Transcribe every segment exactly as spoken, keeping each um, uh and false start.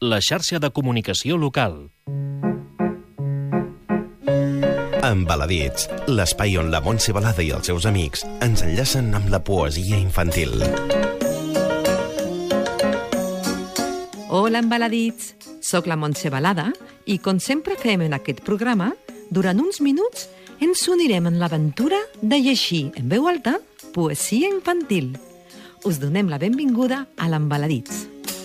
la xarxa de comunicació local. Embaladits, l'espai on la Montse Balada i els seus amics ens enllacen amb la poesia infantil. Hola, embaladits! Soc la Montse Balada i, com sempre fem en aquest programa, durant uns minuts ens unirem en l'aventura de llegir en veu alta poesia infantil. Us donem la benvinguda a l'Embaladits.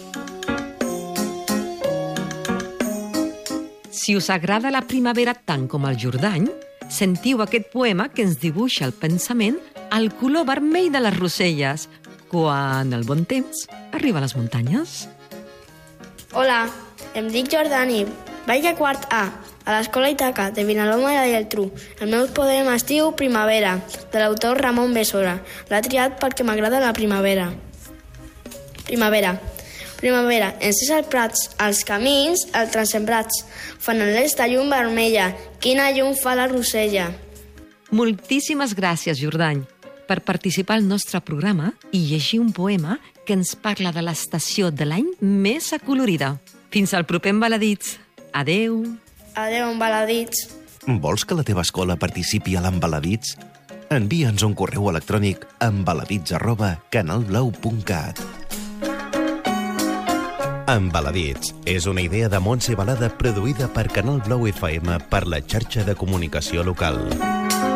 Si us agrada la primavera tant com el Jordany, sentiu aquest poema que ens dibuixa el pensament al color vermell de les roselles quan el bon temps arriba a les muntanyes. Hola, em dic Jordani, vaig a quart A, a l'Escola Itaca de Vinaloma i Geltrú. El meu poema es diu Primavera, de l'autor Ramon Besora. L'ha triat perquè m'agrada la primavera. Primavera. Primavera, encès als prats, als camins, als transsembrats, fanalets de llum vermella, quina llum fa la rosella. Moltíssimes gràcies, Jordany, per participar al nostre programa i llegir un poema que ens parla de l'estació de l'any més acolorida. Fins al proper Embaladits. Adeu. Adeu, Embaladits. Vols que la teva escola participi a l'Embaladits? Envia'ns un correu electrònic a embaladits arroba canalblau punt cat. Embaladits és una idea de Montse Balada produïda per Canal Blau F M per la xarxa de comunicació local.